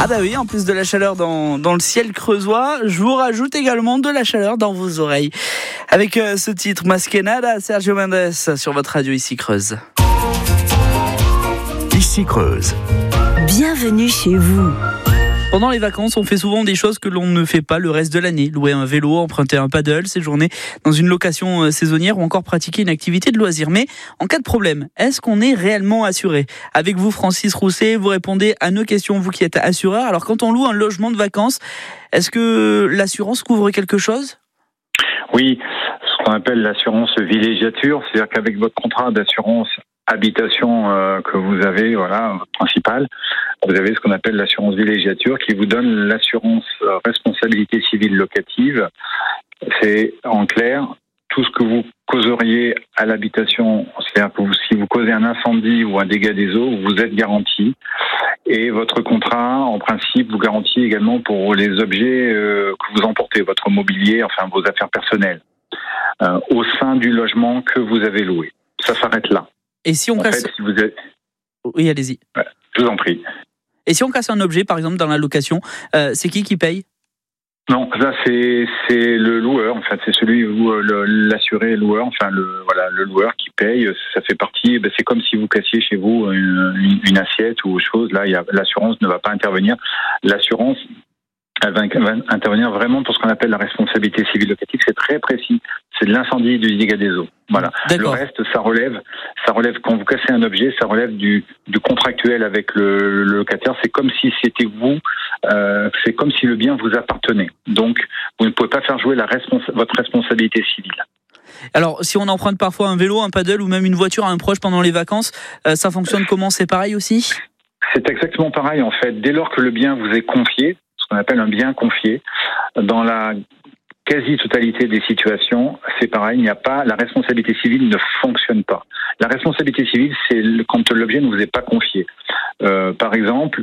Ah bah oui, en plus de la chaleur dans le ciel creusois, je vous rajoute également de la chaleur dans vos oreilles. Avec ce titre, Masquenada, Sergio Mendes, sur votre radio ici Creuse. Ici Creuse. Bienvenue chez vous. Pendant les vacances, on fait souvent des choses que l'on ne fait pas le reste de l'année. Louer un vélo, emprunter un paddle, séjourner dans une location saisonnière ou encore pratiquer une activité de loisir. Mais en cas de problème, est-ce qu'on est réellement assuré ? Avec vous, Francis Rousset, vous répondez à nos questions, vous qui êtes assureur. Alors quand on loue un logement de vacances, est-ce que l'assurance couvre quelque chose ? Oui, ce qu'on appelle l'assurance villégiature, c'est-à-dire qu'avec votre contrat d'assurance habitation que vous avez, voilà, principal, vous avez ce qu'on appelle l'assurance villégiature qui vous donne l'assurance responsabilité civile locative. C'est en clair tout ce que vous causeriez à l'habitation, c'est-à-dire que si vous causez un incendie ou un dégât des eaux, vous êtes garanti. Et votre contrat, en principe, vous garantit également pour les objets que vous emportez, votre mobilier, enfin vos affaires personnelles, au sein du logement que vous avez loué. Ça s'arrête là. Et si on casse... si vous êtes... Oui, allez-y. Ouais, je vous en prie. Et si on casse un objet, par exemple, dans la location, c'est qui paye ? Non, là c'est le loueur, en fait, c'est celui où l'assuré loueur, enfin le loueur qui paye. Ça fait partie. C'est comme si vous cassiez chez vous une assiette ou autre chose. Là, l'assurance ne va pas intervenir. L'assurance, elle va intervenir vraiment pour ce qu'on appelle la responsabilité civile locative. C'est très précis. C'est de l'incendie et du dégât des eaux. Voilà. D'accord. Le reste, ça relève quand vous cassez un objet, ça relève du contractuel avec le locataire. C'est comme si c'était vous, c'est comme si le bien vous appartenait. Donc, vous ne pouvez pas faire jouer votre responsabilité civile. Alors, si on emprunte parfois un vélo, un paddle ou même une voiture à un proche pendant les vacances, ça fonctionne comment ? C'est pareil aussi ? C'est exactement pareil, en fait. Dès lors que le bien vous est confié, ce qu'on appelle un bien confié, dans la quasi-totalité des situations, c'est pareil, la responsabilité civile ne fonctionne pas. La responsabilité civile, c'est quand l'objet ne vous est pas confié. Par exemple,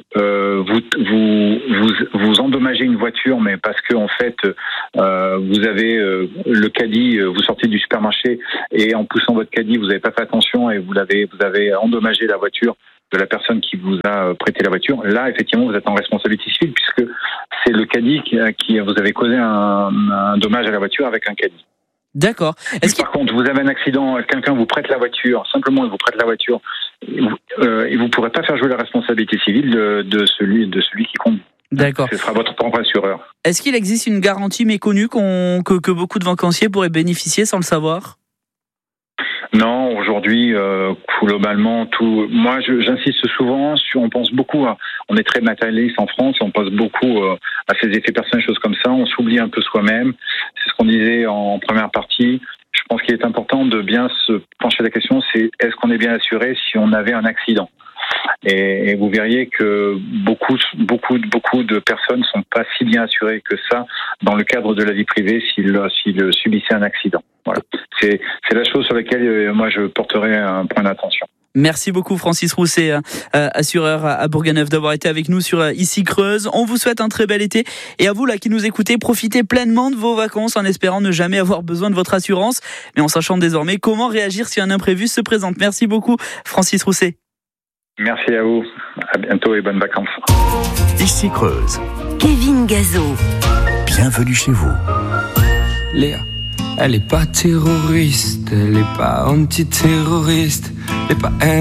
vous endommagez une voiture, mais parce que en fait, vous avez le caddie, vous sortez du supermarché et en poussant votre caddie, vous n'avez pas fait attention et vous avez endommagé la voiture de la personne qui vous a prêté la voiture. Là, effectivement, vous êtes en responsabilité civile puisque c'est le caddie qui vous avez causé un dommage à la voiture avec un caddie. D'accord. Par contre, vous avez un accident, quelqu'un vous prête la voiture, simplement il vous prête la voiture, et vous ne pourrez pas faire jouer la responsabilité civile de celui qui conduit. D'accord. Ce sera votre propre assureur. Est-ce qu'il existe une garantie méconnue que beaucoup de vacanciers pourraient bénéficier sans le savoir ? Non, aujourd'hui, globalement, moi, j'insiste souvent on pense beaucoup on est très matérialiste en France, on pense beaucoup à ses effets personnels, choses comme ça, on s'oublie un peu soi-même. C'est ce qu'on disait en première partie. Je pense qu'il est important de bien se pencher la question, c'est est-ce qu'on est bien assuré si on avait un accident ? Et vous verriez que beaucoup de personnes sont pas si bien assurées que ça dans le cadre de la vie privée s'ils subissaient un accident. Voilà. C'est la chose sur laquelle moi je porterai un point d'attention. Merci beaucoup Francis Rousset, assureur à Bourganeuf, d'avoir été avec nous sur Ici Creuse. On vous souhaite un très bel été et à vous là qui nous écoutez, profitez pleinement de vos vacances en espérant ne jamais avoir besoin de votre assurance, mais en sachant désormais comment réagir si un imprévu se présente. Merci beaucoup Francis Rousset. Merci à vous, à bientôt et bonnes vacances. Ici Creuse. Kevin Gazo. Bienvenue chez vous. Léa, elle est pas terroriste, elle est pas antiterroriste, elle est pas